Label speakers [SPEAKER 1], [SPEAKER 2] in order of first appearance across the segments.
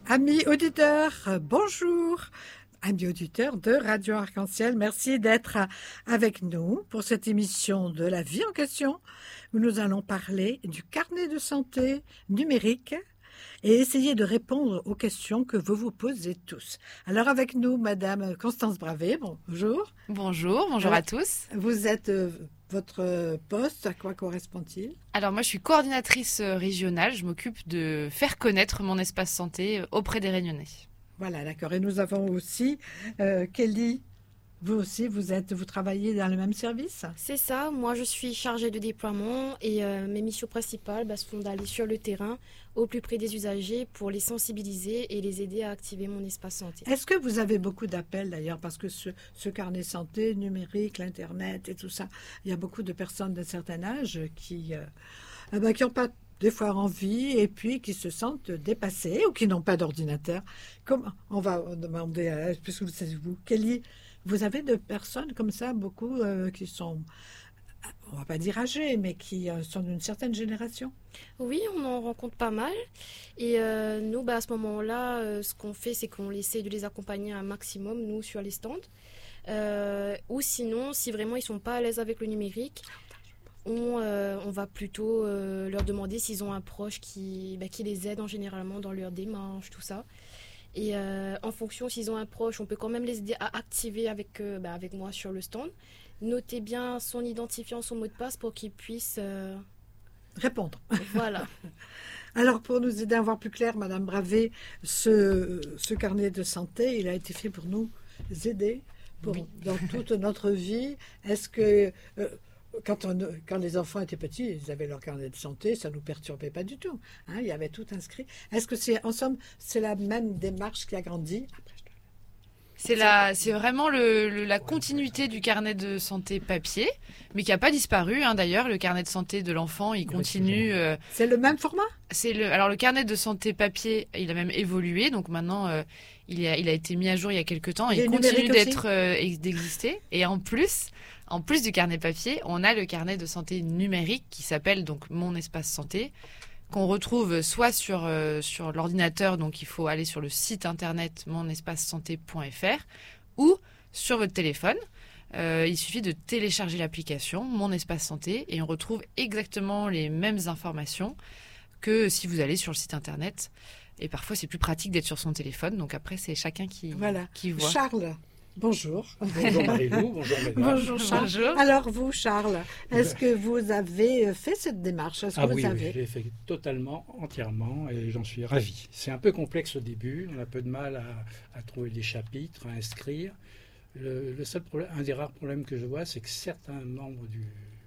[SPEAKER 1] Amis auditeurs, bonjour. Amis auditeurs de Radio Arc-en-Ciel, merci d'être avec nous pour cette émission de la vie en question où nous allons parler du carnet de santé numérique et essayer de répondre aux questions que vous vous posez tous. Alors avec nous, Madame Constance Bravé, bonjour.
[SPEAKER 2] Bonjour à tous.
[SPEAKER 1] Vous êtes... Votre poste, à quoi correspond-il?
[SPEAKER 2] Alors moi je suis coordinatrice régionale, je m'occupe de faire connaître mon espace santé auprès des Réunionnais.
[SPEAKER 1] Voilà, d'accord. Et nous avons aussi Kelly. Vous aussi, vous travaillez dans le même service?
[SPEAKER 3] C'est ça, moi je suis chargée de déploiement et mes missions principales sont d'aller sur le terrain au plus près des usagers pour les sensibiliser et les aider à activer mon espace santé.
[SPEAKER 1] Est-ce que vous avez beaucoup d'appels d'ailleurs? Parce que ce carnet santé numérique, l'Internet et tout ça, il y a beaucoup de personnes d'un certain âge qui n'ont pas des fois envie et puis qui se sentent dépassés ou qui n'ont pas d'ordinateur. On va demander, puisque vous, Kelly, vous avez de personnes comme ça, beaucoup qui sont, on va pas dire âgées, mais qui sont d'une certaine génération?
[SPEAKER 3] Oui, on en rencontre pas mal. Et nous, à ce moment-là, ce qu'on fait, c'est qu'on essaie de les accompagner un maximum, nous, sur les stands. Ou sinon, si vraiment ils sont pas à l'aise avec le numérique, on va plutôt leur demander s'ils ont un proche qui les aide généralement dans leur démarche, tout ça. Et en fonction, s'ils ont un proche, on peut quand même les aider à activer avec moi sur le stand. Notez bien son identifiant, son mot de passe pour qu'ils puissent
[SPEAKER 1] répondre.
[SPEAKER 3] Voilà.
[SPEAKER 1] Alors, pour nous aider à voir plus clair, Madame Bravé, ce carnet de santé, il a été fait pour nous aider dans toute notre vie. Est-ce que... Quand les enfants étaient petits, ils avaient leur carnet de santé, ça ne nous perturbait pas du tout. Il y avait tout inscrit. Est-ce que en somme, c'est la même démarche qui a grandi?
[SPEAKER 2] C'est vraiment la continuité du carnet de santé papier, mais qui n'a pas disparu. D'ailleurs, le carnet de santé de l'enfant, il continue.
[SPEAKER 1] C'est le même format?
[SPEAKER 2] Alors, le carnet de santé papier, il a même évolué. Donc maintenant, il a été mis à jour il y a quelques temps. Il continue d'exister. Et en plus du carnet papier, on a le carnet de santé numérique qui s'appelle donc Mon Espace Santé, qu'on retrouve soit sur l'ordinateur, donc il faut aller sur le site internet monespacesanté.fr, ou sur votre téléphone. Il suffit de télécharger l'application Mon Espace Santé et on retrouve exactement les mêmes informations que si vous allez sur le site internet. Et parfois, c'est plus pratique d'être sur son téléphone. Donc après, c'est chacun qui voit.
[SPEAKER 1] Charles. Bonjour.
[SPEAKER 4] Bonjour Marie-Lou, bonjour mesdames.
[SPEAKER 1] Bonjour Charles. Alors vous, Charles, est-ce que vous avez fait cette démarche?
[SPEAKER 4] Oui, je l'ai fait totalement, entièrement, et j'en suis ravi. C'est un peu complexe au début, on a un peu de mal à trouver des chapitres, à inscrire. Le seul problème, un des rares problèmes que je vois, c'est que certains membres du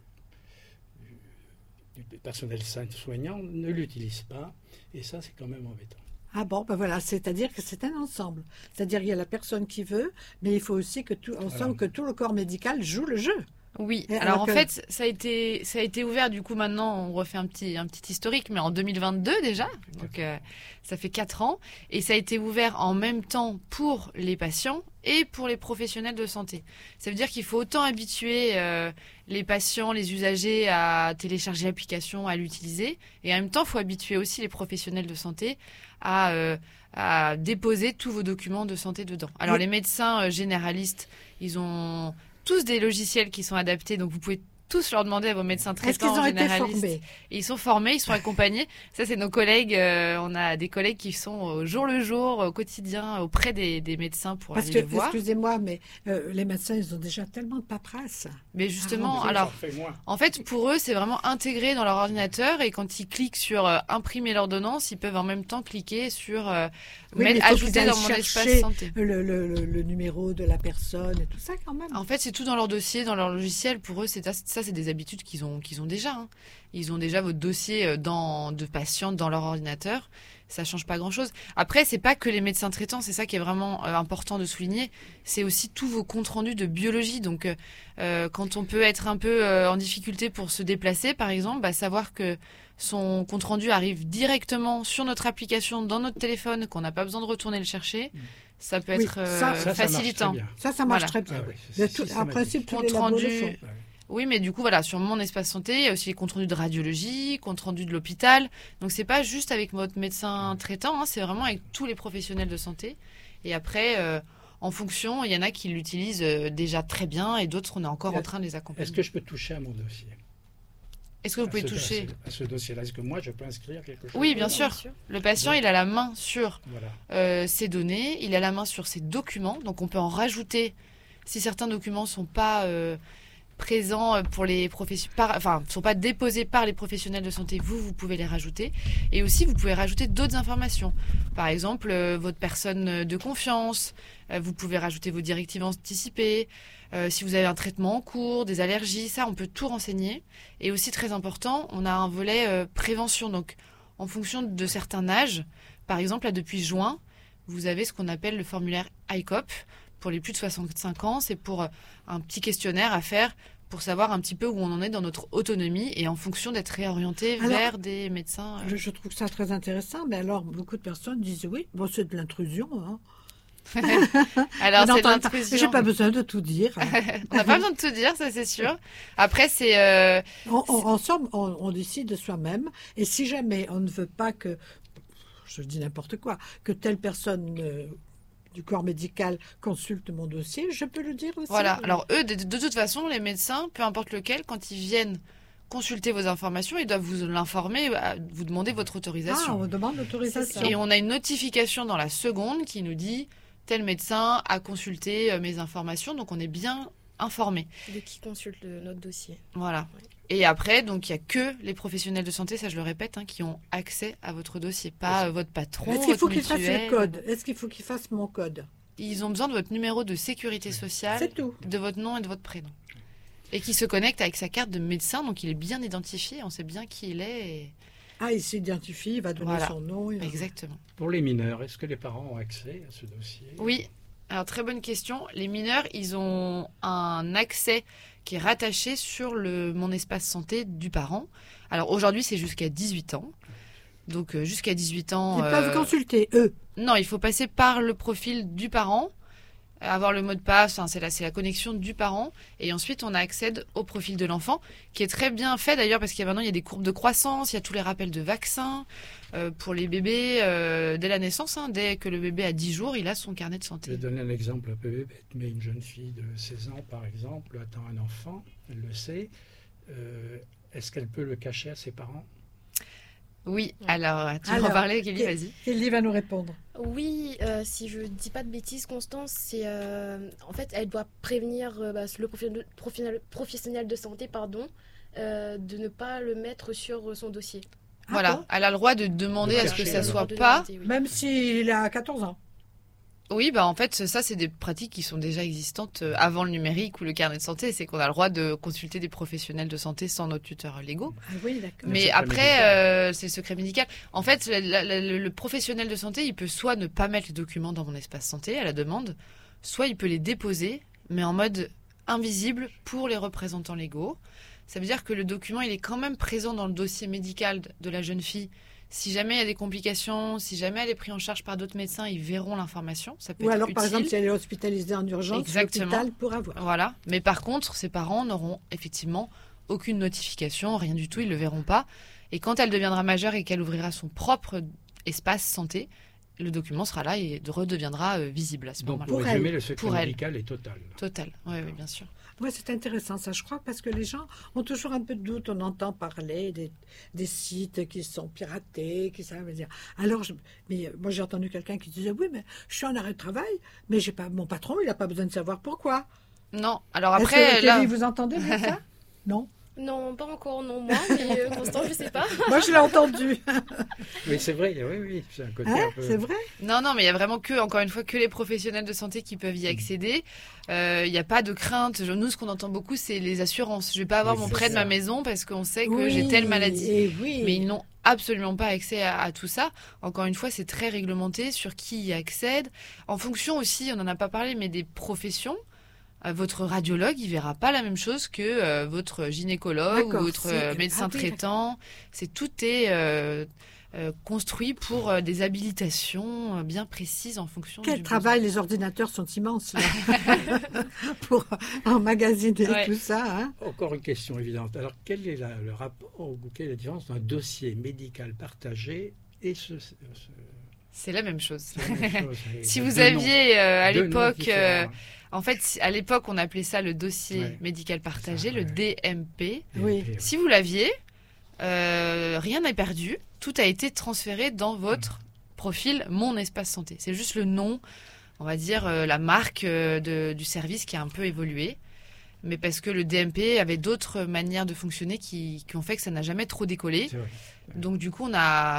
[SPEAKER 4] personnel soignant ne l'utilisent pas, et ça c'est quand même embêtant.
[SPEAKER 1] Ah bon, voilà, c'est-à-dire que c'est un ensemble. C'est-à-dire qu'il y a la personne qui veut, mais il faut aussi que que tout le corps médical joue le jeu.
[SPEAKER 2] Oui, alors en fait, ça a été ouvert, du coup maintenant on refait un petit historique, mais en 2022 déjà, donc ça fait 4 ans, et ça a été ouvert en même temps pour les patients et pour les professionnels de santé. Ça veut dire qu'il faut autant habituer les patients, les usagers à télécharger l'application, à l'utiliser, et en même temps il faut habituer aussi les professionnels de santé à déposer tous vos documents de santé dedans. Alors les médecins généralistes, ils ont tous des logiciels qui sont adaptés, donc vous pouvez tous leur demander à vos médecins traitants généralistes.
[SPEAKER 1] Été formés?
[SPEAKER 2] Et ils sont formés, ils sont accompagnés. Ça, c'est nos collègues. On a des collègues qui sont au jour le jour, au quotidien, auprès des médecins pour aller les voir.
[SPEAKER 1] Excusez-moi, mais les médecins, ils ont déjà tellement de paperasse.
[SPEAKER 2] Mais justement, en fait, pour eux, c'est vraiment intégré dans leur ordinateur. Et quand ils cliquent sur imprimer l'ordonnance, ils peuvent en même temps cliquer sur ajouter dans mon espace santé.
[SPEAKER 1] Le numéro de la personne et tout ça, quand même.
[SPEAKER 2] En fait, c'est tout dans leur dossier, dans leur logiciel. Pour eux, ça, c'est des habitudes qu'ils ont déjà. Ils ont déjà votre dossier de patient dans leur ordinateur. Ça change pas grand-chose. Après, c'est pas que les médecins traitants, c'est ça qui est vraiment important de souligner. C'est aussi tous vos comptes rendus de biologie. Donc, quand on peut être un peu en difficulté pour se déplacer, par exemple, savoir que son compte rendu arrive directement sur notre application, dans notre téléphone, qu'on n'a pas besoin de retourner le chercher. Ça peut être facilitant.
[SPEAKER 1] Ça marche très bien.
[SPEAKER 4] Ah oui,
[SPEAKER 1] en principe,
[SPEAKER 2] compte rendu. Oui, mais du coup, voilà, sur mon espace santé, il y a aussi les comptes rendus de radiologie, comptes rendus de l'hôpital. Donc, c'est pas juste avec votre médecin traitant, c'est vraiment avec tous les professionnels de santé. Et après, en fonction, il y en a qui l'utilisent déjà très bien et d'autres, on est encore en train de les accompagner.
[SPEAKER 4] Est-ce que je peux toucher à mon dossier ?
[SPEAKER 2] Est-ce que vous pouvez toucher
[SPEAKER 4] à ce dossier-là? Est-ce que moi, je peux inscrire quelque chose?
[SPEAKER 2] Oui, bien sûr. Le patient, il a la main sur
[SPEAKER 4] voilà.
[SPEAKER 2] ses données, il a la main sur ses documents. Donc, on peut en rajouter si certains documents ne sont pas présents pour les sont pas déposés par les professionnels de santé. Vous pouvez les rajouter. Et aussi, vous pouvez rajouter d'autres informations. Par exemple, votre personne de confiance. Vous pouvez rajouter vos directives anticipées. Si vous avez un traitement en cours, des allergies, ça, on peut tout renseigner. Et aussi, très important, on a un volet prévention. Donc, en fonction de certains âges, par exemple, là, depuis juin, vous avez ce qu'on appelle le formulaire ICOP. Pour les plus de 65 ans, c'est pour un petit questionnaire à faire pour savoir un petit peu où on en est dans notre autonomie et en fonction d'être réorienté vers des médecins.
[SPEAKER 1] Je trouve ça très intéressant, mais alors, beaucoup de personnes disent oui, bon, c'est de l'intrusion, hein.
[SPEAKER 2] Alors, c'est de l'intrusion.
[SPEAKER 1] J'ai pas besoin de tout dire.
[SPEAKER 2] On n'a pas besoin de tout dire, ça c'est sûr. Après, c'est...
[SPEAKER 1] En somme, on décide de soi-même. Et si jamais on ne veut pas que, je dis n'importe quoi, que telle personne du corps médical consulte mon dossier, je peux le dire aussi.
[SPEAKER 2] Voilà. Alors eux, de toute façon, les médecins, peu importe lequel, quand ils viennent consulter vos informations, ils doivent vous l'informer, vous demander votre autorisation.
[SPEAKER 1] Ah, on demande l'autorisation.
[SPEAKER 2] Et on a une notification dans la seconde qui nous dit tel médecin a consulté mes informations, donc on est bien informé.
[SPEAKER 3] De qui consulte notre dossier.
[SPEAKER 2] Voilà.
[SPEAKER 3] Ouais.
[SPEAKER 2] Et après, donc il n'y a que les professionnels de santé, ça je le répète, qui ont accès à votre dossier, pas votre patron.
[SPEAKER 1] Est-ce qu'il faut
[SPEAKER 2] qu'il
[SPEAKER 1] fasse le code? Est-ce qu'il faut qu'il fasse mon code?
[SPEAKER 2] Ils ont besoin de votre numéro de sécurité sociale, de votre nom et de votre prénom. Et qui se connecte avec sa carte de médecin, donc il est bien identifié, on sait bien qui il est. Et...
[SPEAKER 1] Ah, il s'identifie, il va donner son nom.
[SPEAKER 2] Exactement.
[SPEAKER 4] Pour les mineurs, est-ce que les parents ont accès à ce dossier?
[SPEAKER 2] Oui. Alors, très bonne question. Les mineurs, ils ont un accès qui est rattaché sur mon espace santé du parent. Alors, aujourd'hui, c'est jusqu'à 18 ans. Donc, jusqu'à 18 ans...
[SPEAKER 1] Ils peuvent consulter, eux?
[SPEAKER 2] Non, il faut passer par le profil du parent, avoir le mot de passe, c'est la connexion du parent. Et ensuite, on accède au profil de l'enfant, qui est très bien fait d'ailleurs, parce qu'il y a maintenant il y a des courbes de croissance, il y a tous les rappels de vaccins pour les bébés dès la naissance. Dès que le bébé a 10 jours, il a son carnet de santé.
[SPEAKER 4] Je vais donner un exemple un peu bébête, mais une jeune fille de 16 ans, par exemple, attend un enfant, elle le sait. Est-ce qu'elle peut le cacher à ses parents?
[SPEAKER 2] Oui, alors tu veux en parler, Kelly, vas-y.
[SPEAKER 1] Kelly va nous répondre.
[SPEAKER 3] Oui, si je dis pas de bêtises, Constance, c'est en fait elle doit prévenir le professionnel de santé, de ne pas le mettre sur son dossier.
[SPEAKER 2] Voilà, elle a le droit de demander à ce que ça soit pas,
[SPEAKER 1] même s'il a 14 ans.
[SPEAKER 2] Oui, en fait, ça, c'est des pratiques qui sont déjà existantes avant le numérique ou le carnet de santé. C'est qu'on a le droit de consulter des professionnels de santé sans nos tuteurs légaux.
[SPEAKER 1] Ah oui, d'accord.
[SPEAKER 2] Mais après, c'est le secret médical. En fait, le professionnel de santé, il peut soit ne pas mettre les documents dans mon espace santé à la demande, soit il peut les déposer, mais en mode invisible pour les représentants légaux. Ça veut dire que le document, il est quand même présent dans le dossier médical de la jeune fille. Si jamais il y a des complications, si jamais elle est prise en charge par d'autres médecins, ils verront l'information. Ça peut être
[SPEAKER 1] alors,
[SPEAKER 2] utile.
[SPEAKER 1] Par exemple, si elle est hospitalisée en urgence, l'hôpital pourra voir.
[SPEAKER 2] Voilà. Mais par contre, ses parents n'auront effectivement aucune notification, rien du tout, ils ne le verront pas. Et quand elle deviendra majeure et qu'elle ouvrira son propre espace santé, le document sera là et redeviendra visible à ce moment-là.
[SPEAKER 4] Donc, pour résumer, le secret médical est total.
[SPEAKER 2] Total, oui, bien sûr.
[SPEAKER 1] Oui, c'est intéressant ça, je crois, parce que les gens ont toujours un peu de doute. On entend parler des sites qui sont piratés, qui savent dire. Alors, moi j'ai entendu quelqu'un qui disait oui, mais je suis en arrêt de travail, mais j'ai pas mon patron, il n'a pas besoin de savoir pourquoi.
[SPEAKER 2] Non, alors après,
[SPEAKER 1] Kelly, vous entendez bien ça? Non.
[SPEAKER 3] Non, pas encore, non, moi, mais Constant, je sais pas.
[SPEAKER 1] Moi, je l'ai entendu.
[SPEAKER 4] Oui, c'est vrai, oui, c'est un côté un peu...
[SPEAKER 1] C'est vrai?
[SPEAKER 2] Non, mais il y a vraiment encore une fois, que les professionnels de santé qui peuvent y accéder. Il n'y a pas de crainte. Nous, ce qu'on entend beaucoup, c'est les assurances. Je vais pas avoir mon prêt de ma maison parce qu'on sait que j'ai telle maladie. Mais ils n'ont absolument pas accès à tout ça. Encore une fois, c'est très réglementé sur qui y accède. En fonction aussi, on n'en a pas parlé, mais des professions. Votre radiologue, il verra pas la même chose que votre gynécologue ou votre médecin traitant. Tout est construit pour des habilitations bien précises en fonction
[SPEAKER 1] Quel
[SPEAKER 2] du
[SPEAKER 1] travail,
[SPEAKER 2] besoin.
[SPEAKER 1] les ordinateurs sont immenses là. Pour emmagasiner tout ça. Hein.
[SPEAKER 4] Encore une question évidente. Alors, quel est le rapport ou quelle est la différence d'un dossier médical partagé et
[SPEAKER 2] C'est la même chose.
[SPEAKER 4] c'est la même chose.
[SPEAKER 2] Si
[SPEAKER 4] Deux
[SPEAKER 2] vous
[SPEAKER 4] noms.
[SPEAKER 2] aviez à
[SPEAKER 4] Deux noms
[SPEAKER 2] l'époque,
[SPEAKER 4] différents.
[SPEAKER 2] en fait, à l'époque, on appelait ça le dossier
[SPEAKER 4] Ouais.
[SPEAKER 2] médical partagé,
[SPEAKER 4] Ça,
[SPEAKER 2] le
[SPEAKER 4] ouais.
[SPEAKER 2] DMP.
[SPEAKER 1] Oui.
[SPEAKER 2] Si vous l'aviez, rien n'est perdu. Tout a été transféré dans votre profil Mon Espace Santé. C'est juste le nom, on va dire la marque du service qui a un peu évolué. Mais parce que le DMP avait d'autres manières de fonctionner qui ont fait que ça n'a jamais trop décollé.
[SPEAKER 4] C'est vrai.
[SPEAKER 2] Donc du coup, on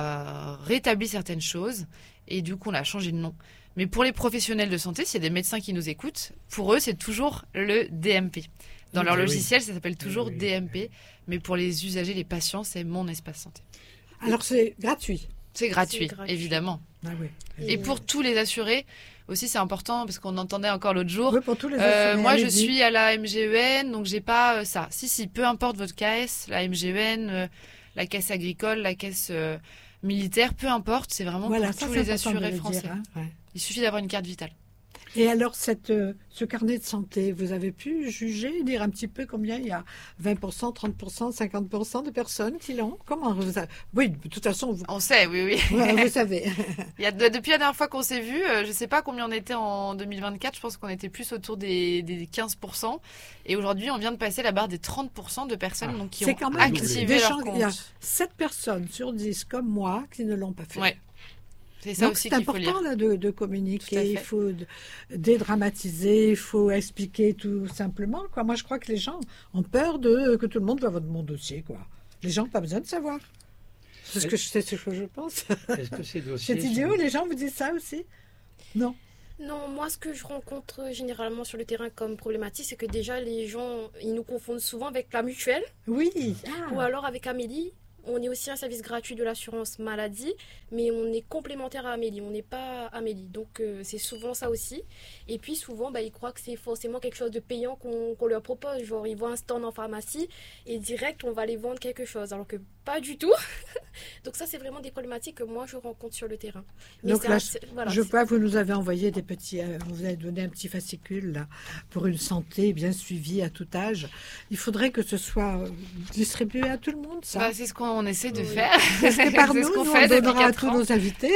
[SPEAKER 2] a rétabli certaines choses et du coup, on a changé de nom. Mais pour les professionnels de santé, s'il y a des médecins qui nous écoutent, pour eux, c'est toujours le DMP. Dans leur
[SPEAKER 4] Oui.
[SPEAKER 2] logiciel, ça s'appelle toujours
[SPEAKER 4] Oui.
[SPEAKER 2] DMP. Mais pour les usagers, les patients, c'est Mon Espace Santé.
[SPEAKER 1] Alors c'est gratuit.
[SPEAKER 2] C'est gratuit,
[SPEAKER 3] gratuit.
[SPEAKER 2] évidemment.
[SPEAKER 1] Ah oui.
[SPEAKER 2] Et pour tous les assurés, aussi c'est important, parce qu'on entendait encore l'autre jour,
[SPEAKER 1] Oui, pour tous les assurés,
[SPEAKER 2] moi je
[SPEAKER 1] allez-y.
[SPEAKER 2] suis à la MGEN, donc j'ai pas ça. Si, peu importe votre KS, la MGEN, la caisse agricole, la caisse militaire, peu importe, c'est vraiment
[SPEAKER 1] Voilà,
[SPEAKER 2] pour
[SPEAKER 1] ça
[SPEAKER 2] tous
[SPEAKER 1] c'est
[SPEAKER 2] les
[SPEAKER 1] important de
[SPEAKER 2] assurés
[SPEAKER 1] le
[SPEAKER 2] français.
[SPEAKER 1] dire. Hein. Ouais.
[SPEAKER 2] Il suffit d'avoir une carte vitale.
[SPEAKER 1] Et alors, ce carnet de santé, vous avez pu juger, dire un petit peu combien il y a 20%, 30%, 50% de personnes qui l'ont? Comment vous avez... Oui, de toute façon, vous,
[SPEAKER 2] On sait, oui.
[SPEAKER 1] ouais, vous savez.
[SPEAKER 2] Depuis la dernière fois qu'on s'est vu, je sais pas combien on était en 2024, je pense qu'on était plus autour des 15%. Et aujourd'hui, on vient de passer la barre des 30% de personnes donc, qui
[SPEAKER 1] C'est
[SPEAKER 2] ont
[SPEAKER 1] quand même
[SPEAKER 2] activé
[SPEAKER 1] des
[SPEAKER 2] leur
[SPEAKER 1] gens-
[SPEAKER 2] compte.
[SPEAKER 1] il y a 7 personnes sur 10 comme moi qui ne l'ont pas fait.
[SPEAKER 2] Ouais. C'est ça
[SPEAKER 1] Donc
[SPEAKER 2] aussi
[SPEAKER 1] c'est
[SPEAKER 2] qu'il faut lire.
[SPEAKER 1] important là, de
[SPEAKER 2] Tout à
[SPEAKER 1] communiquer,
[SPEAKER 2] fait.
[SPEAKER 1] il faut dédramatiser, il faut expliquer tout simplement. Quoi. Moi je crois que les gens ont peur que tout le monde va voir mon dossier. Quoi. Les gens n'ont pas besoin de savoir. C'est ce que je pense.
[SPEAKER 4] Est-ce que ces dossiers
[SPEAKER 1] C'est idiot, les gens vous disent ça aussi? Non.
[SPEAKER 3] Non, moi, ce que je rencontre généralement sur le terrain comme problématique, c'est que déjà, les gens, ils nous confondent souvent avec la mutuelle
[SPEAKER 1] Oui.
[SPEAKER 3] ou alors avec Amélie. On est aussi un service gratuit de l'assurance maladie, mais on est complémentaire à Amélie, on n'est pas Amélie. Donc c'est souvent ça aussi. Et puis souvent, ils croient que c'est forcément quelque chose de payant qu'on leur propose. Genre, ils voient un stand en pharmacie et direct, on va les vendre quelque chose. Alors que pas du tout. Donc ça, c'est vraiment des problématiques que moi, je rencontre sur le terrain. Mais
[SPEAKER 1] Donc
[SPEAKER 3] c'est
[SPEAKER 1] là,
[SPEAKER 3] voilà,
[SPEAKER 1] je
[SPEAKER 3] c'est-
[SPEAKER 1] vois, vous nous avez envoyé des petits, vous avez donné un petit fascicule là pour une santé bien suivie à tout âge. Il faudrait que ce soit distribué à tout le monde, ça.
[SPEAKER 2] Bah, c'est ce qu'on essaie de
[SPEAKER 3] Oui.
[SPEAKER 2] faire.
[SPEAKER 1] Parce que par
[SPEAKER 2] C'est
[SPEAKER 1] nous,
[SPEAKER 2] ce qu'on
[SPEAKER 1] nous,
[SPEAKER 2] fait
[SPEAKER 1] on
[SPEAKER 2] depuis
[SPEAKER 1] donnera à
[SPEAKER 2] 4
[SPEAKER 1] tous
[SPEAKER 2] ans.
[SPEAKER 1] nos invités.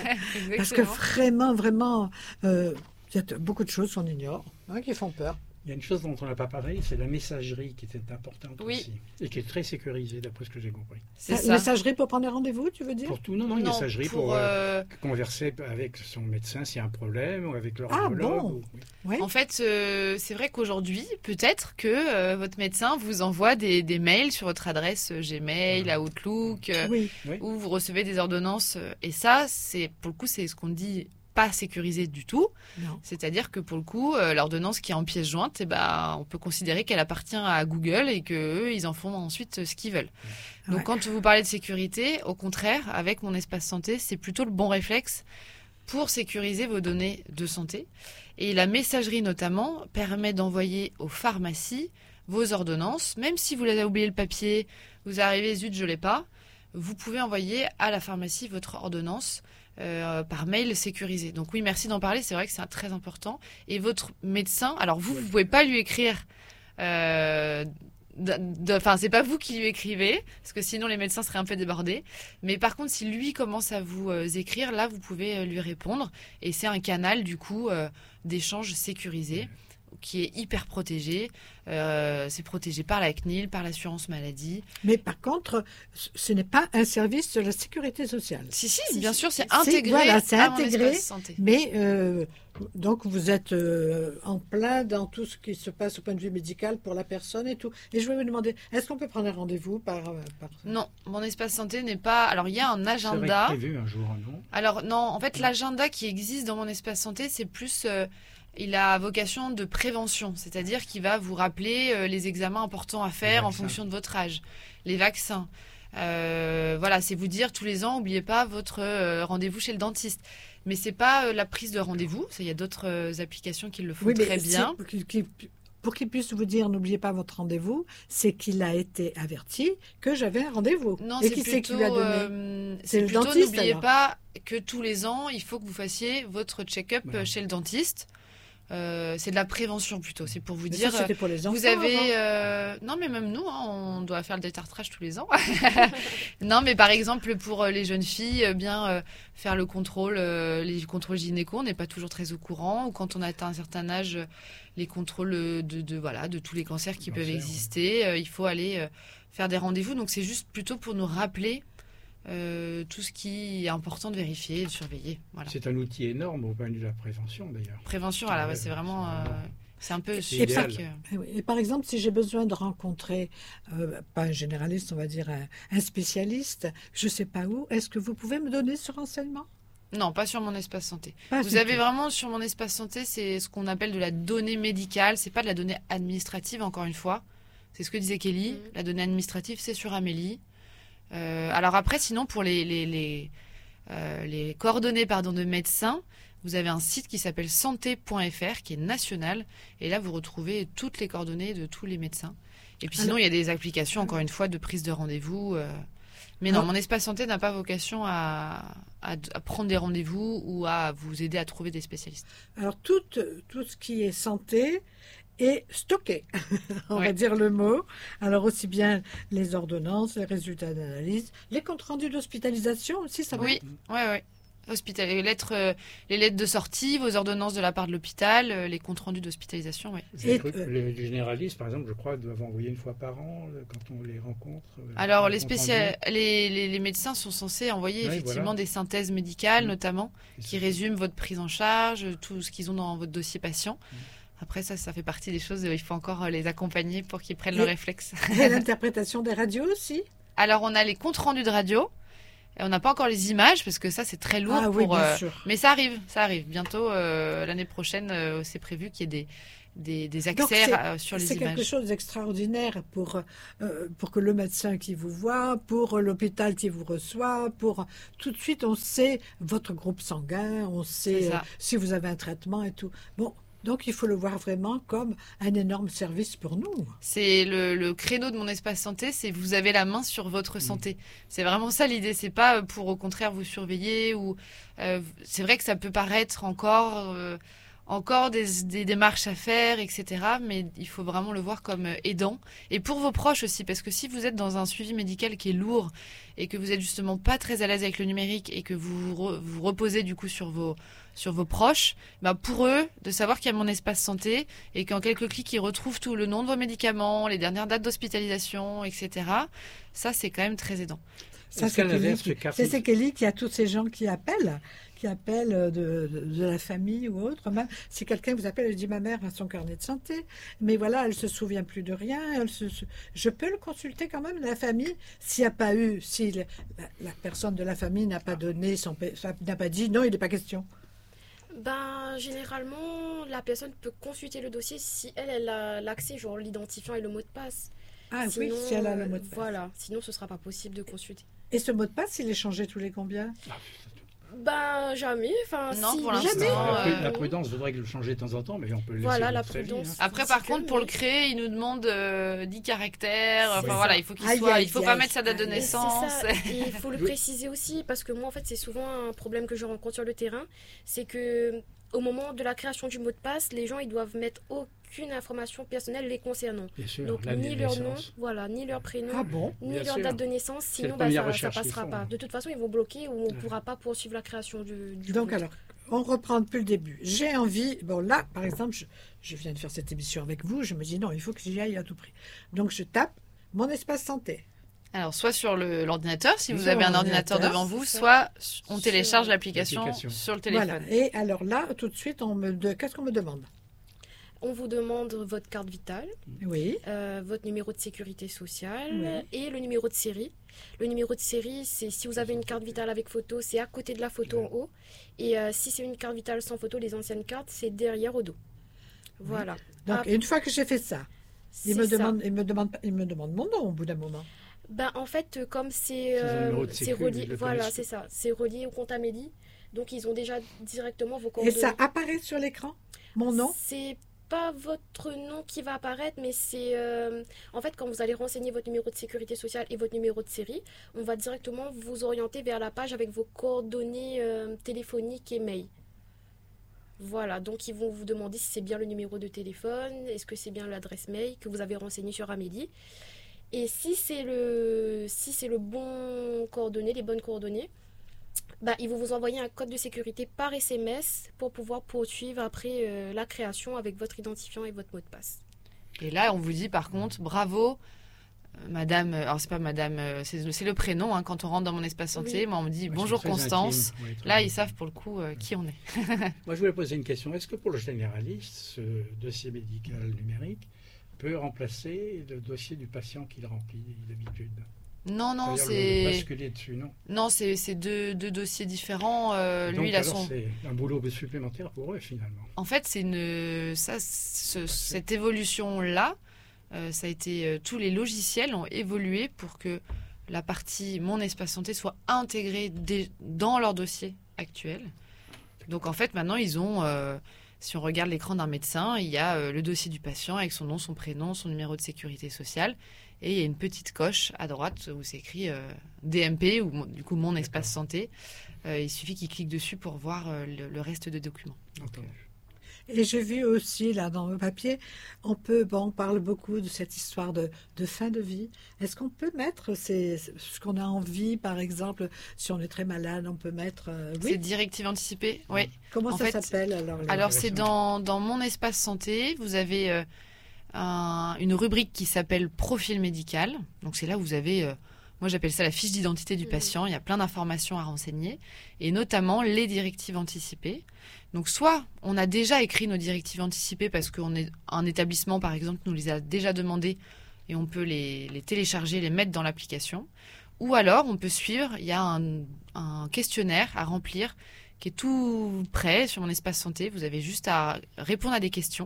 [SPEAKER 1] Parce que
[SPEAKER 2] Exactement.
[SPEAKER 1] vraiment, il y a beaucoup de choses qu'on ignore, qui font peur.
[SPEAKER 4] Il y a une chose dont on n'a pas parlé, c'est la messagerie qui était importante
[SPEAKER 2] Oui.
[SPEAKER 4] aussi et qui est très sécurisée d'après ce que j'ai compris.
[SPEAKER 2] C'est
[SPEAKER 1] La
[SPEAKER 2] ça.
[SPEAKER 1] messagerie pour prendre des rendez-vous, tu veux dire?
[SPEAKER 4] Pour tout, non, une
[SPEAKER 2] Non,
[SPEAKER 4] messagerie pour,
[SPEAKER 2] pour,
[SPEAKER 4] converser avec son médecin s'il y a un problème ou avec leur
[SPEAKER 1] Ah,
[SPEAKER 4] neurologue.
[SPEAKER 1] bon.
[SPEAKER 4] Oui.
[SPEAKER 1] Oui.
[SPEAKER 2] En fait, c'est vrai qu'aujourd'hui, peut-être que votre médecin vous envoie des mails sur votre adresse Gmail, Outlook,
[SPEAKER 1] Oui.
[SPEAKER 2] où vous recevez des ordonnances. Et ça, pour le coup, c'est ce qu'on dit pas sécurisé du tout.
[SPEAKER 1] Non.
[SPEAKER 2] C'est-à-dire que pour le coup, l'ordonnance qui est en pièce jointe, on peut considérer qu'elle appartient à Google et qu'eux, ils en font ensuite ce qu'ils veulent. Donc
[SPEAKER 1] Ouais.
[SPEAKER 2] quand vous parlez de sécurité, au contraire, avec Mon Espace Santé, c'est plutôt le bon réflexe pour sécuriser vos données de santé. Et la messagerie notamment permet d'envoyer aux pharmacies vos ordonnances. Même si vous les avez oublié le papier, vous arrivez, zut, je l'ai pas, vous pouvez envoyer à la pharmacie votre ordonnance par mail sécurisé. Donc oui, merci d'en parler, c'est vrai que c'est très important. Et votre médecin, alors vous pouvez pas lui écrire... Enfin, c'est pas vous qui lui écrivez, parce que sinon les médecins seraient un peu débordés. Mais par contre, si lui commence à vous écrire, là, vous pouvez lui répondre. Et c'est un canal, du coup, d'échange sécurisé, qui est hyper protégé. C'est protégé par la CNIL, par l'assurance maladie.
[SPEAKER 1] Mais par contre, ce n'est pas un service de la sécurité sociale.
[SPEAKER 2] Si, bien sûr, c'est
[SPEAKER 1] Si,
[SPEAKER 2] intégré
[SPEAKER 1] voilà, c'est
[SPEAKER 2] à Mon
[SPEAKER 1] intégré.
[SPEAKER 2] Espace Santé.
[SPEAKER 1] Mais donc vous êtes en plein dans tout ce qui se passe au point de vue médical pour la personne et tout. Et je voulais vous demander, est-ce qu'on peut prendre un rendez-vous par...
[SPEAKER 2] Non, Mon Espace Santé n'est pas... Alors, il y a un
[SPEAKER 4] Ça va être
[SPEAKER 2] agenda.
[SPEAKER 4] prévu un jour, non?
[SPEAKER 2] Alors non, en fait, l'agenda qui existe dans Mon Espace Santé, c'est plus... il a vocation de prévention, c'est-à-dire qu'il va vous rappeler les examens importants à faire en
[SPEAKER 4] vaccins.
[SPEAKER 2] fonction de votre âge, les vaccins. Voilà, c'est vous dire tous les ans, n'oubliez pas votre rendez-vous chez le dentiste. Mais c'est pas la prise de rendez-vous, il y a d'autres applications qui le font très bien.
[SPEAKER 1] pour qu'il puisse vous dire n'oubliez pas votre rendez-vous, c'est qu'il a été averti que j'avais un rendez-vous.
[SPEAKER 2] Non,
[SPEAKER 1] et
[SPEAKER 2] c'est
[SPEAKER 1] qui
[SPEAKER 2] plutôt,
[SPEAKER 1] c'est qui lui a donné
[SPEAKER 2] c'est
[SPEAKER 1] le
[SPEAKER 2] plutôt
[SPEAKER 1] dentiste,
[SPEAKER 2] n'oubliez
[SPEAKER 1] alors.
[SPEAKER 2] pas que tous les ans, il faut que vous fassiez votre check-up
[SPEAKER 4] Voilà.
[SPEAKER 2] chez le dentiste. C'est de la prévention plutôt. C'est pour vous
[SPEAKER 1] Mais
[SPEAKER 2] dire.
[SPEAKER 1] ça, c'était pour les enfants.
[SPEAKER 2] Vous avez
[SPEAKER 1] avant.
[SPEAKER 2] non mais même nous on doit faire le détartrage tous les ans. Non mais par exemple pour les jeunes filles bien faire le contrôle les contrôles gynéco, on n'est pas toujours très au courant, ou quand on atteint un certain âge les contrôles de tous les cancers qui peuvent exister, il faut aller faire des rendez-vous, donc c'est juste plutôt pour nous rappeler tout ce qui est important de vérifier et de surveiller. Voilà.
[SPEAKER 4] C'est un outil énorme au point de vue de la prévention d'ailleurs.
[SPEAKER 2] Prévention, voilà, ouais, c'est vraiment c'est un peu
[SPEAKER 4] C'est
[SPEAKER 2] pour ça
[SPEAKER 4] idéal.
[SPEAKER 2] que...
[SPEAKER 1] Et oui. Et par exemple, si j'ai besoin de rencontrer, pas un généraliste, on va dire un spécialiste, je ne sais pas où, est-ce que vous pouvez me donner ce renseignement?
[SPEAKER 2] Non, pas sur mon espace santé.
[SPEAKER 1] Pas
[SPEAKER 2] Vous
[SPEAKER 1] du
[SPEAKER 2] avez
[SPEAKER 1] tout.
[SPEAKER 2] vraiment sur mon espace santé, c'est ce qu'on appelle de la donnée médicale. C'est pas de la donnée administrative, encore une fois. C'est ce que disait Kelly. La donnée administrative, c'est sur Amélie. Alors après, sinon, pour les coordonnées de médecins, vous avez un site qui s'appelle santé.fr, qui est national. Et là, vous retrouvez toutes les coordonnées de tous les médecins. Et puis sinon, il y a des applications, encore une fois, de prise de rendez-vous. Mais non, mon espace santé n'a pas vocation à prendre des rendez-vous ou à vous aider à trouver des spécialistes.
[SPEAKER 1] Alors, tout ce qui est santé est stocké, on va
[SPEAKER 2] Ouais.
[SPEAKER 1] dire le mot. Alors, aussi bien les ordonnances, les résultats d'analyse, les comptes rendus d'hospitalisation aussi, ça va.
[SPEAKER 2] Oui, ouais. Les lettres de sortie, vos ordonnances de la part de l'hôpital, les comptes rendus d'hospitalisation, oui.
[SPEAKER 4] J'ai
[SPEAKER 1] Et,
[SPEAKER 4] cru que les généralistes, par exemple, je crois, doivent envoyer une fois par an quand on les rencontre.
[SPEAKER 2] Alors,
[SPEAKER 4] les comptes rendus.
[SPEAKER 2] les médecins sont censés envoyer
[SPEAKER 4] Oui,
[SPEAKER 2] effectivement
[SPEAKER 4] voilà.
[SPEAKER 2] des synthèses médicales, notamment,
[SPEAKER 4] Et
[SPEAKER 2] qui
[SPEAKER 4] c'est-
[SPEAKER 2] résument votre prise en charge, tout ce qu'ils ont dans votre dossier patient. Après, ça fait partie des choses, il faut encore les accompagner pour qu'ils prennent le
[SPEAKER 1] Et-
[SPEAKER 2] réflexe.
[SPEAKER 1] Et l'interprétation des radios aussi.
[SPEAKER 2] Alors, on a les comptes rendus de radio, et on n'a pas encore les images, parce que ça, c'est très lourd.
[SPEAKER 1] Ah oui,
[SPEAKER 2] pour,
[SPEAKER 1] bien sûr.
[SPEAKER 2] Mais ça arrive. Bientôt, l'année prochaine, c'est prévu qu'il y ait des
[SPEAKER 1] Donc,
[SPEAKER 2] accès
[SPEAKER 1] c'est-
[SPEAKER 2] sur les
[SPEAKER 1] C'est quelque
[SPEAKER 2] images.
[SPEAKER 1] chose d'extraordinaire pour que le médecin qui vous voit, pour l'hôpital qui vous reçoit, tout de suite on sait votre groupe sanguin, on
[SPEAKER 2] C'est
[SPEAKER 1] sait
[SPEAKER 2] ça.
[SPEAKER 1] si vous avez un traitement et tout. Bon, donc il faut le voir vraiment comme un énorme service pour nous.
[SPEAKER 2] C'est le créneau de mon espace santé, c'est vous avez la main sur votre santé. C'est vraiment ça l'idée. C'est pas pour au contraire vous surveiller ou c'est vrai que ça peut paraître encore des démarches à faire, etc. Mais il faut vraiment le voir comme aidant. Et pour vos proches aussi, parce que si vous êtes dans un suivi médical qui est lourd et que vous êtes justement pas très à l'aise avec le numérique et que vous reposez du coup sur vos proches, bah pour eux, de savoir qu'il y a mon espace santé et qu'en quelques clics, ils retrouvent tout le nom de vos médicaments, les dernières dates d'hospitalisation, etc. Ça, c'est quand même très aidant.
[SPEAKER 1] Ça,
[SPEAKER 4] Est-ce qu'à
[SPEAKER 1] c'est Kelly,
[SPEAKER 4] l'inverse, le carte-
[SPEAKER 1] c'est Kelly qui a tous ces gens qui appellent de la famille ou autre. Même si quelqu'un vous appelle, elle dit ma mère a son carnet de santé, mais voilà, elle se souvient plus de rien. Je peux le consulter quand même, la famille, s'il n'y a pas eu, si la personne de la famille n'a pas donné n'a pas dit non, il n'est pas question.
[SPEAKER 3] Ben, généralement, la personne peut consulter le dossier si elle a l'accès, genre l'identifiant et le mot de passe.
[SPEAKER 1] Ah oui,
[SPEAKER 3] Sinon,
[SPEAKER 1] si elle a le mot de passe.
[SPEAKER 3] Voilà, sinon ce sera pas possible de consulter.
[SPEAKER 1] Et ce mot de passe, il est changé tous les combien?
[SPEAKER 3] Ben, jamais. Enfin,
[SPEAKER 2] Non,
[SPEAKER 3] si,
[SPEAKER 2] pour l'instant,
[SPEAKER 3] jamais.
[SPEAKER 4] La prudence voudrait le changer de temps en temps, mais on peut le laisser
[SPEAKER 3] Voilà, la
[SPEAKER 4] toute sa vie,
[SPEAKER 3] prudence.
[SPEAKER 4] hein.
[SPEAKER 2] Après,
[SPEAKER 3] Ainsi
[SPEAKER 2] par
[SPEAKER 3] que,
[SPEAKER 2] contre, pour le
[SPEAKER 3] mais-
[SPEAKER 2] créer, il nous demande 10 caractères.
[SPEAKER 3] C'est
[SPEAKER 2] Enfin
[SPEAKER 3] ça.
[SPEAKER 2] voilà, il faut qu'il
[SPEAKER 1] Aïe,
[SPEAKER 2] soit.
[SPEAKER 1] aïe,
[SPEAKER 2] Il faut pas
[SPEAKER 1] aïe,
[SPEAKER 2] mettre sa date de
[SPEAKER 1] aïe.
[SPEAKER 3] Et c'est
[SPEAKER 2] naissance.
[SPEAKER 3] ça. Et il faut le préciser aussi, parce que moi, en fait, c'est souvent un problème que je rencontre sur le terrain. C'est que au moment de la création du mot de passe, les gens ils doivent mettre aucune information personnelle les concernant.
[SPEAKER 4] Bien sûr,
[SPEAKER 3] Donc
[SPEAKER 4] l'année
[SPEAKER 3] ni
[SPEAKER 4] de
[SPEAKER 3] leur nom,
[SPEAKER 4] naissance.
[SPEAKER 3] voilà, ni leur prénom,
[SPEAKER 1] Ah bon?
[SPEAKER 3] ni
[SPEAKER 4] Bien
[SPEAKER 3] leur
[SPEAKER 4] sûr.
[SPEAKER 3] date de naissance,
[SPEAKER 4] C'est
[SPEAKER 3] sinon
[SPEAKER 4] la première
[SPEAKER 3] ça
[SPEAKER 4] recherche qu'ils
[SPEAKER 3] passera
[SPEAKER 4] font,
[SPEAKER 3] pas.
[SPEAKER 4] hein.
[SPEAKER 3] De toute façon, ils vont bloquer ou on ne pourra pas poursuivre la création du
[SPEAKER 1] Donc
[SPEAKER 3] compte.
[SPEAKER 1] alors, on reprend depuis le début. J'ai envie, bon là, par exemple, je viens de faire cette émission avec vous, je me dis non, il faut que j'y aille à tout prix. Donc je tape mon espace santé.
[SPEAKER 2] Alors, soit sur l'ordinateur, si vous
[SPEAKER 1] Sur
[SPEAKER 2] avez un ordinateur
[SPEAKER 1] l'ordinateur,
[SPEAKER 2] devant vous,
[SPEAKER 3] c'est
[SPEAKER 2] soit on
[SPEAKER 3] Sur
[SPEAKER 2] télécharge l'application
[SPEAKER 4] l'application.
[SPEAKER 2] sur le téléphone.
[SPEAKER 1] Voilà. Et alors là, tout de suite, qu'est-ce qu'on me demande?
[SPEAKER 3] On vous demande votre carte vitale,
[SPEAKER 1] Oui.
[SPEAKER 3] votre numéro de sécurité sociale
[SPEAKER 1] Oui.
[SPEAKER 3] et le numéro de série. Le numéro de série, c'est si vous avez une carte vitale avec photo, c'est à côté de la photo en haut. Et si c'est une carte vitale sans photo, les anciennes cartes, c'est derrière au dos. Voilà.
[SPEAKER 1] Donc
[SPEAKER 3] Ah,
[SPEAKER 1] une fois que j'ai fait ça,
[SPEAKER 3] c'est
[SPEAKER 1] il me
[SPEAKER 3] ça.
[SPEAKER 1] demande mon nom au bout d'un moment.
[SPEAKER 3] Ben, en fait, comme c'est
[SPEAKER 4] C'est un numéro de
[SPEAKER 3] c'est
[SPEAKER 4] sécu,
[SPEAKER 3] relié,
[SPEAKER 4] ils le
[SPEAKER 3] voilà,
[SPEAKER 4] connaissent.
[SPEAKER 3] c'est ça, c'est relié au compte Amélie. Donc ils ont déjà directement vos
[SPEAKER 1] Et
[SPEAKER 3] coordonnées.
[SPEAKER 1] ça apparaît sur l'écran? Mon nom?
[SPEAKER 3] C'est pas votre nom qui va apparaître, mais c'est en fait quand vous allez renseigner votre numéro de sécurité sociale et votre numéro de série, on va directement vous orienter vers la page avec vos coordonnées téléphoniques et mail. Voilà, donc ils vont vous demander si c'est bien le numéro de téléphone, est-ce que c'est bien l'adresse mail que vous avez renseignée sur Amélie. Et si c'est le bon coordonnées, les bonnes coordonnées, ils vont vous envoyer un code de sécurité par SMS pour pouvoir poursuivre après la création avec votre identifiant et votre mot de passe.
[SPEAKER 2] Et là, on vous dit par contre, bravo, madame, alors c'est pas madame, c'est le prénom, hein, quand on rentre dans mon espace santé, moi on me dit bonjour Constance. Là, ils savent pour le coup qui on est.
[SPEAKER 4] Moi, je voulais poser une question. Est-ce que pour le généraliste, ce dossier médical numérique peut remplacer le dossier du patient qu'il remplit d'habitude?
[SPEAKER 2] Non,
[SPEAKER 4] c'est basculer dessus, non.
[SPEAKER 2] Non, c'est deux dossiers différents.
[SPEAKER 4] Donc,
[SPEAKER 2] lui, il a
[SPEAKER 4] c'est un boulot supplémentaire pour eux, finalement.
[SPEAKER 2] En fait, cette évolution-là, ça a été tous les logiciels ont évolué pour que la partie Mon Espace Santé soit intégrée dans leur dossier actuel. Donc, en fait, maintenant, ils ont... si on regarde l'écran d'un médecin, il y a le dossier du patient avec son nom, son prénom, son numéro de sécurité sociale. Et il y a une petite coche à droite où c'est écrit DMP, ou du coup Mon Espace Santé. Il suffit qu'il clique dessus pour voir le reste des documents. Donc,
[SPEAKER 1] Et j'ai vu aussi, là, dans le papier, on parle beaucoup de cette histoire de fin de vie. Est-ce qu'on peut mettre ce qu'on a envie, par exemple, si on est très malade, on peut mettre...
[SPEAKER 2] C'est directive anticipée, oui.
[SPEAKER 1] Comment ça s'appelle
[SPEAKER 2] alors c'est dans Mon Espace Santé, vous avez une rubrique qui s'appelle Profil médical. Donc c'est là où vous avez... moi, j'appelle ça la fiche d'identité du patient. Il y a plein d'informations à renseigner, et notamment les directives anticipées. Donc, soit on a déjà écrit nos directives anticipées parce qu'on est un établissement, par exemple, nous les a déjà demandées et on peut les télécharger, les mettre dans l'application. Ou alors, on peut suivre. Il y a un questionnaire à remplir qui est tout prêt sur Mon Espace Santé. Vous avez juste à répondre à des questions.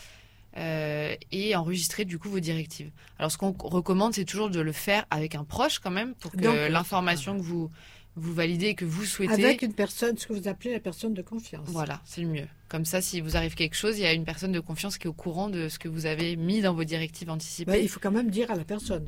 [SPEAKER 2] Et enregistrer du coup vos directives. Alors ce qu'on recommande, c'est toujours de le faire avec un proche quand même, pour que l'information que vous validez et que vous souhaitez...
[SPEAKER 1] Avec une personne, ce que vous appelez la personne de confiance.
[SPEAKER 2] Voilà, c'est le mieux. Comme ça, si vous arrive quelque chose, il y a une personne de confiance qui est au courant de ce que vous avez mis dans vos directives anticipées.
[SPEAKER 1] Il faut quand même dire à la personne.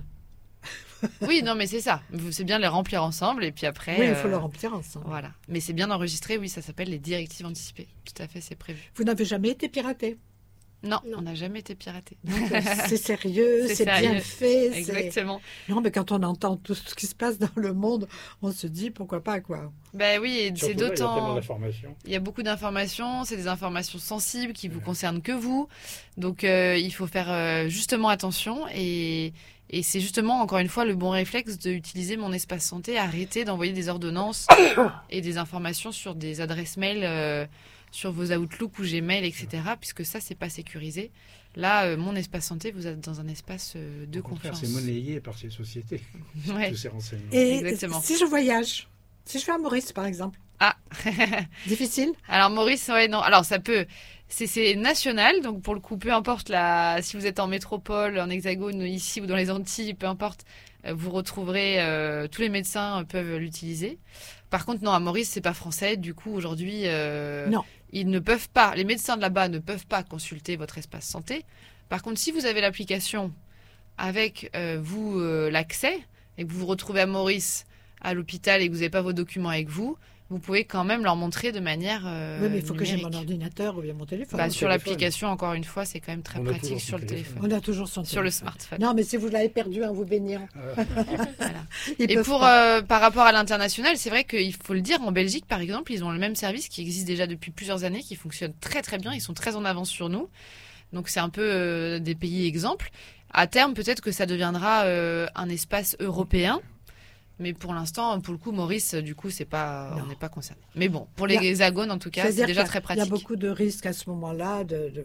[SPEAKER 2] Oui, non, mais c'est ça. C'est bien de les remplir ensemble et puis après...
[SPEAKER 1] Oui, il faut le remplir ensemble.
[SPEAKER 2] Voilà. Mais c'est bien d'enregistrer, oui, ça s'appelle les directives anticipées. Tout à fait, c'est prévu.
[SPEAKER 1] Vous n'avez jamais été piraté?
[SPEAKER 2] Non, on n'a jamais été piraté.
[SPEAKER 1] C'est sérieux, c'est bien fait.
[SPEAKER 2] Exactement.
[SPEAKER 1] Non, mais quand on entend tout ce qui se passe dans le monde, on se dit pourquoi pas, quoi.
[SPEAKER 2] Ben oui, et c'est d'autant...
[SPEAKER 4] Il y a tellement d'informations.
[SPEAKER 2] Il y a beaucoup d'informations, c'est des informations sensibles qui vous concernent que vous. Donc il faut faire justement attention, et c'est justement, encore une fois, le bon réflexe d'utiliser Mon Espace Santé, arrêter d'envoyer des ordonnances et des informations sur des adresses mail... sur vos Outlook ou Gmail, etc., puisque ça, c'est pas sécurisé. Là, Mon Espace Santé, vous êtes dans un espace de confiance.
[SPEAKER 4] C'est monnayé par ces sociétés,
[SPEAKER 2] ouais.
[SPEAKER 4] tous ces renseignements.
[SPEAKER 1] Et
[SPEAKER 2] exactement.
[SPEAKER 1] Si je voyage, si je vais à Maurice, par exemple.
[SPEAKER 2] Ah
[SPEAKER 1] difficile?
[SPEAKER 2] Alors, Maurice, ouais, non. Alors, ça peut... C'est national, donc pour le coup, peu importe si vous êtes en métropole, en hexagone, ici ou dans les Antilles, peu importe, vous retrouverez... tous les médecins peuvent l'utiliser. Par contre, non, à Maurice, c'est pas français. Du coup, aujourd'hui,
[SPEAKER 1] non.
[SPEAKER 2] Ils ne peuvent pas, les médecins de là-bas ne peuvent pas consulter votre espace santé. Par contre, si vous avez l'application avec l'accès et que vous vous retrouvez à Maurice, à l'hôpital, et que vous n'avez pas vos documents avec vous, vous pouvez quand même leur montrer de manière
[SPEAKER 1] oui, mais il faut
[SPEAKER 2] numérique.
[SPEAKER 1] que j'ai mon ordinateur ou bien mon téléphone.
[SPEAKER 2] Sur l'application, encore une fois, c'est quand même très pratique sur le téléphone.
[SPEAKER 1] On a toujours son téléphone.
[SPEAKER 2] Sur le smartphone.
[SPEAKER 1] Non, mais si vous l'avez perdu en vous baignant.
[SPEAKER 2] Voilà. Et par rapport à l'international, c'est vrai qu'il faut le dire, en Belgique, par exemple, ils ont le même service qui existe déjà depuis plusieurs années, qui fonctionne très très bien. Ils sont très en avance sur nous. Donc c'est un peu des pays exemples. À terme, peut-être que ça deviendra un espace européen. Mais pour l'instant, pour le coup, Maurice, du coup, on n'est pas concerné. Mais bon, pour les hexagones, en tout cas, c'est déjà très pratique.
[SPEAKER 1] Il y a beaucoup de risques à ce moment-là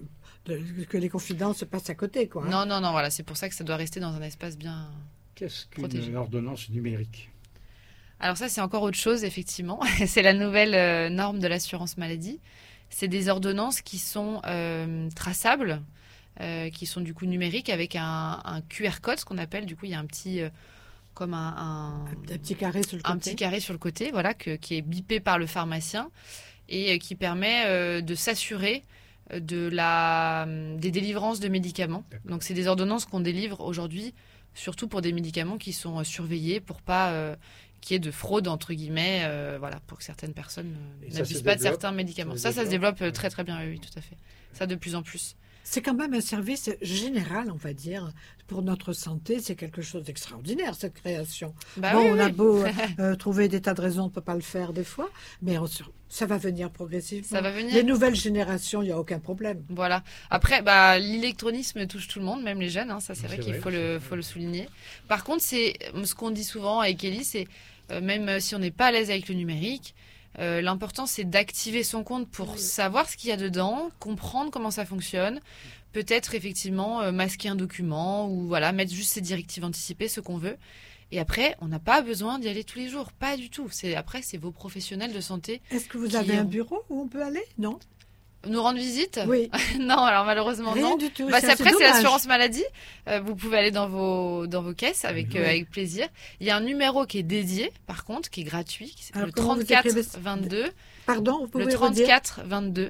[SPEAKER 1] que les confidences se passent à côté, quoi.
[SPEAKER 2] Non, voilà, c'est pour ça que ça doit rester dans un espace bien protégé.
[SPEAKER 4] Qu'est-ce qu'une ordonnance numérique?
[SPEAKER 2] Alors ça, c'est encore autre chose, effectivement. C'est la nouvelle norme de l'assurance maladie. C'est des ordonnances qui sont traçables, qui sont du coup numériques, avec un QR code, ce qu'on appelle. Du coup, il y a un petit... comme un
[SPEAKER 1] petit carré sur le côté.
[SPEAKER 2] Un petit carré sur le côté, voilà, qui est bipé par le pharmacien et qui permet de s'assurer des délivrances de médicaments.
[SPEAKER 4] D'accord.
[SPEAKER 2] Donc c'est des ordonnances qu'on délivre aujourd'hui, surtout pour des médicaments qui sont surveillés pour pas qu'il y ait de fraude entre guillemets, voilà, pour que certaines personnes
[SPEAKER 4] Et ça
[SPEAKER 2] n'abusent
[SPEAKER 4] se
[SPEAKER 2] pas de
[SPEAKER 4] développe,
[SPEAKER 2] certains médicaments. Ça se développe très très bien, oui, tout à fait. Ça de plus en plus.
[SPEAKER 1] C'est quand même un service général, on va dire, pour notre santé. C'est quelque chose d'extraordinaire, cette création.
[SPEAKER 2] Bah
[SPEAKER 1] bon,
[SPEAKER 2] oui,
[SPEAKER 1] on a
[SPEAKER 2] oui.
[SPEAKER 1] beau trouver des tas de raisons, on ne peut pas le faire des fois, mais ça va venir progressivement.
[SPEAKER 2] Ça va venir.
[SPEAKER 1] Les nouvelles générations, il n'y a aucun problème.
[SPEAKER 2] Voilà. Après, l'électronisme touche tout le monde, même les jeunes. Hein, ça, c'est vrai qu'il faut le souligner. Par contre, c'est ce qu'on dit souvent avec Ellie, c'est même si on n'est pas à l'aise avec le numérique, l'important c'est d'activer son compte pour savoir ce qu'il y a dedans, comprendre comment ça fonctionne, peut-être effectivement masquer un document ou voilà mettre juste ses directives anticipées, ce qu'on veut. Et après, on n'a pas besoin d'y aller tous les jours, pas du tout. Après, c'est vos professionnels de santé.
[SPEAKER 1] Est-ce que vous avez un bureau où on peut aller? Non.
[SPEAKER 2] Nous rendre visite?
[SPEAKER 1] Oui.
[SPEAKER 2] Non, alors malheureusement
[SPEAKER 1] Rien
[SPEAKER 2] non.
[SPEAKER 1] du tout.
[SPEAKER 2] Après, c'est
[SPEAKER 1] dommage.
[SPEAKER 2] l'assurance maladie. Vous pouvez aller dans vos caisses avec plaisir. Il y a un numéro qui est dédié, par contre, qui est gratuit. C'est
[SPEAKER 1] Alors,
[SPEAKER 2] le
[SPEAKER 1] comment vous
[SPEAKER 2] 34
[SPEAKER 1] écrivez
[SPEAKER 2] 22.
[SPEAKER 1] Pardon, vous pouvez
[SPEAKER 2] Le
[SPEAKER 1] redire
[SPEAKER 2] 34 22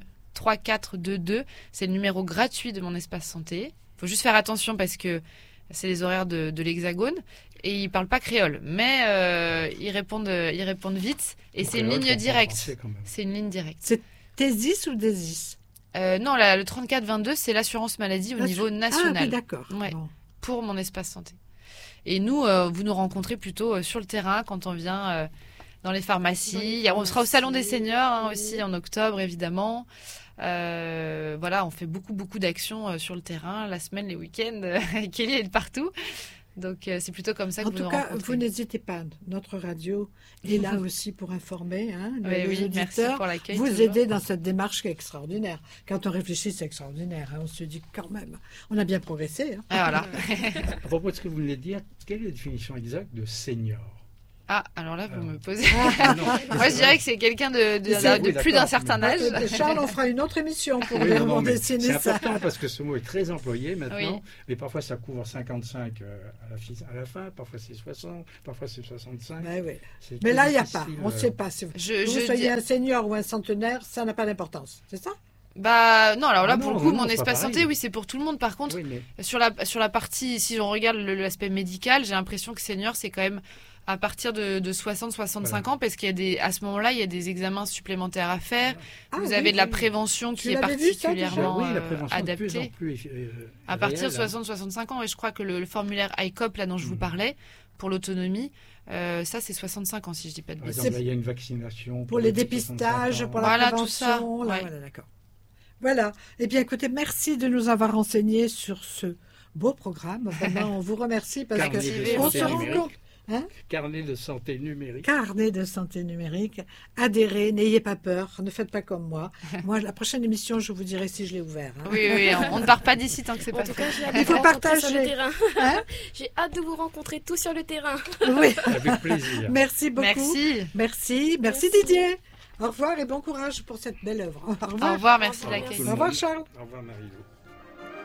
[SPEAKER 2] 3422. C'est le numéro gratuit de mon espace santé. Il faut juste faire attention parce que c'est les horaires de l'Hexagone et ils parlent pas créole, mais ils répondent vite et c'est une ligne directe. C'est une ligne directe.
[SPEAKER 1] C'est Tésis ou Désis?
[SPEAKER 2] Non, le 3422, c'est l'assurance maladie au niveau national.
[SPEAKER 1] Ah oui, d'accord.
[SPEAKER 2] Ouais,
[SPEAKER 1] Bon.
[SPEAKER 2] pour mon espace santé. Et nous, vous nous rencontrez plutôt sur le terrain quand on vient dans les pharmacies. On sera au Salon des Seniors aussi en octobre, évidemment. Voilà, on fait beaucoup d'actions sur le terrain, la semaine, les week-ends. Kelly est de partout. Donc, c'est plutôt comme ça que
[SPEAKER 1] en
[SPEAKER 2] vous
[SPEAKER 1] tout
[SPEAKER 2] nous
[SPEAKER 1] cas,
[SPEAKER 2] rencontrez.
[SPEAKER 1] vous n'hésitez pas. Notre radio est là aussi pour informer les
[SPEAKER 2] Oui,
[SPEAKER 1] auditeurs,
[SPEAKER 2] merci pour l'accueil.
[SPEAKER 1] vous
[SPEAKER 2] toujours.
[SPEAKER 1] aider dans cette démarche qui est extraordinaire. Quand on réfléchit, c'est extraordinaire. On se dit quand même, on a bien progressé.
[SPEAKER 2] Ah, voilà.
[SPEAKER 4] À propos de ce que vous venez de dire, quelle est la définition exacte de senior?
[SPEAKER 2] Ah, alors là, vous me posez.
[SPEAKER 4] Non,
[SPEAKER 2] Moi, je dirais que c'est quelqu'un de plus d'un certain âge.
[SPEAKER 1] Charles, on fera une autre émission pour
[SPEAKER 4] Oui,
[SPEAKER 1] vraiment
[SPEAKER 4] mais
[SPEAKER 1] dessiner
[SPEAKER 4] c'est
[SPEAKER 1] ça.
[SPEAKER 4] important parce que ce mot est très employé maintenant,
[SPEAKER 2] Oui.
[SPEAKER 4] mais parfois ça couvre 55 à la fin, parfois c'est 60, parfois c'est 65.
[SPEAKER 1] Ouais, oui.
[SPEAKER 4] C'est
[SPEAKER 1] Mais
[SPEAKER 4] très
[SPEAKER 1] là, il n'y a pas.
[SPEAKER 4] difficile,
[SPEAKER 1] On ne sait pas. Si vous
[SPEAKER 2] Je
[SPEAKER 1] soyez
[SPEAKER 2] dis-
[SPEAKER 1] un senior ou un centenaire, ça n'a pas d'importance. C'est ça?
[SPEAKER 2] Non, alors là,
[SPEAKER 4] Ah
[SPEAKER 2] pour
[SPEAKER 4] non,
[SPEAKER 2] le coup,
[SPEAKER 4] non,
[SPEAKER 2] mon
[SPEAKER 4] c'est pas
[SPEAKER 2] espace
[SPEAKER 4] pareil.
[SPEAKER 2] santé, oui, c'est pour tout le monde. Par contre,
[SPEAKER 4] Oui, mais
[SPEAKER 2] sur la partie, si on regarde l'aspect médical, j'ai l'impression que senior, c'est quand même à partir de 60-65
[SPEAKER 4] Voilà.
[SPEAKER 2] ans, parce à ce moment-là, il y a des examens supplémentaires à faire.
[SPEAKER 1] Ah,
[SPEAKER 2] Vous
[SPEAKER 1] oui,
[SPEAKER 2] avez de la
[SPEAKER 1] oui.
[SPEAKER 2] prévention
[SPEAKER 1] Tu
[SPEAKER 2] qui est
[SPEAKER 1] l'avais vu, ça, déjà
[SPEAKER 2] particulièrement
[SPEAKER 4] oui, la prévention de plus en
[SPEAKER 2] adaptée.
[SPEAKER 4] plus
[SPEAKER 2] À partir de
[SPEAKER 4] réelle,
[SPEAKER 2] 60-65 ans, et je crois que le formulaire ICOP, là dont je vous parlais, pour l'autonomie, ça c'est 65 ans, si je dis pas de
[SPEAKER 4] Par
[SPEAKER 2] bêtises.
[SPEAKER 4] exemple, là, il y a une vaccination
[SPEAKER 1] Pour les
[SPEAKER 4] plus de
[SPEAKER 1] dépistages,
[SPEAKER 4] 65 ans.
[SPEAKER 1] pour la
[SPEAKER 2] Voilà,
[SPEAKER 1] prévention.
[SPEAKER 2] tout ça.
[SPEAKER 1] Là,
[SPEAKER 2] Ouais.
[SPEAKER 1] voilà, d'accord. Voilà. Eh bien, écoutez, merci de nous avoir renseigné sur ce beau programme. Vraiment, on vous remercie parce
[SPEAKER 4] Carnet
[SPEAKER 1] que
[SPEAKER 4] de
[SPEAKER 1] on
[SPEAKER 4] santé
[SPEAKER 1] se rend
[SPEAKER 4] numérique.
[SPEAKER 1] compte. Hein?
[SPEAKER 4] Carnet de santé numérique.
[SPEAKER 1] Carnet de santé numérique. Adhérez, n'ayez pas peur, ne faites pas comme moi. Moi, la prochaine émission, je vous dirai si je l'ai ouvert. hein.
[SPEAKER 2] Oui, on ne part pas d'ici tant que c'est
[SPEAKER 3] En
[SPEAKER 2] pas
[SPEAKER 3] tout
[SPEAKER 2] fait.
[SPEAKER 3] cas, j'ai hâte
[SPEAKER 1] Il
[SPEAKER 3] de
[SPEAKER 1] faut
[SPEAKER 3] vous rencontrer sur
[SPEAKER 1] partager.
[SPEAKER 3] le terrain.
[SPEAKER 1] Hein?
[SPEAKER 3] J'ai hâte de vous rencontrer tous sur le terrain.
[SPEAKER 1] Oui.
[SPEAKER 4] Avec plaisir.
[SPEAKER 1] Merci beaucoup.
[SPEAKER 2] Merci.
[SPEAKER 1] Merci
[SPEAKER 3] Merci.
[SPEAKER 1] Didier. Au revoir et bon courage pour cette belle œuvre. Au revoir.
[SPEAKER 2] Au revoir, merci de
[SPEAKER 3] Au revoir.
[SPEAKER 2] l'accueil.
[SPEAKER 4] Tout le
[SPEAKER 1] Au revoir,
[SPEAKER 4] monde.
[SPEAKER 1] Charles.
[SPEAKER 4] Au revoir, Marie-Lou.